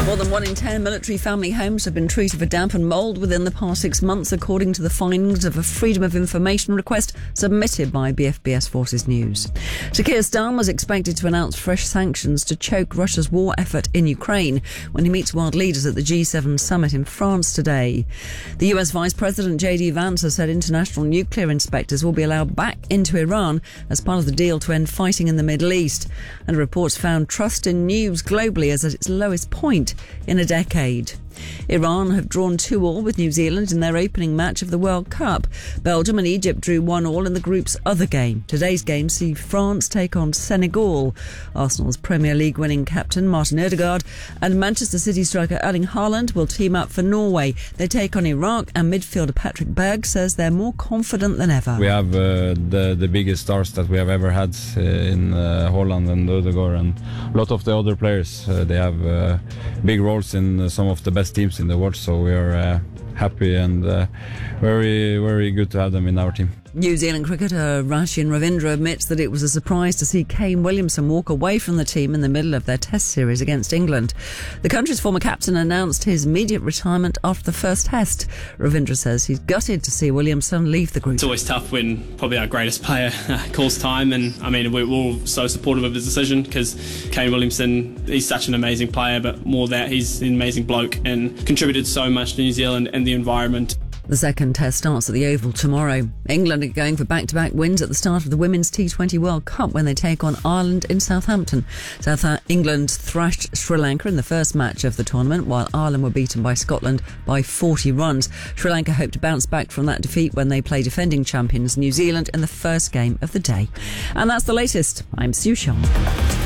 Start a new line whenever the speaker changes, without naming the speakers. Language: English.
More than 1 in 10 military family homes have been treated for damp and mould within the past 6 months, according to the findings of a Freedom of Information request submitted by BFBS Forces News. Sir Keir Starmer was expected to announce fresh sanctions to choke Russia's war effort in Ukraine when he meets world leaders at the G7 summit in France today. The US Vice President J.D. Vance has said international nuclear inspectors will be allowed back into Iran as part of the deal to end fighting in the Middle East. And reports found trust in news globally as at its lowest point in a decade. Iran have drawn 2-2 with New Zealand in their opening match of the World Cup. Belgium and Egypt drew 1-1 in the group's other game. Today's game see France take on Senegal. Arsenal's Premier League winning captain Martin Ødegaard and Manchester City striker Erling Haaland will team up for Norway. They take on Iraq, and midfielder Patrick Berg says they're more confident than ever.
We have the biggest stars that we have ever had in Haaland and Ødegaard, and a lot of the other players. They have big roles in some of the best teams in the world, so we are happy and very, very good to have them in our team.
New Zealand cricketer Rachin Ravindra admits that it was a surprise to see Kane Williamson walk away from the team in the middle of their test series against England. The country's former captain announced his immediate retirement after the first test. Ravindra says he's gutted to see Williamson leave the group.
It's always tough when probably our greatest player calls time, and I mean we're all so supportive of his decision because Kane Williamson, he's such an amazing player, but more that he's an amazing bloke and contributed so much to New Zealand and the environment.
The second test starts at the Oval tomorrow. England are going for back-to-back wins at the start of the Women's T20 World Cup when they take on Ireland in Southampton. England thrashed Sri Lanka in the first match of the tournament, while Ireland were beaten by Scotland by 40 runs. Sri Lanka hope to bounce back from that defeat when they play defending champions New Zealand in the first game of the day. And that's the latest. I'm Sue Shaw.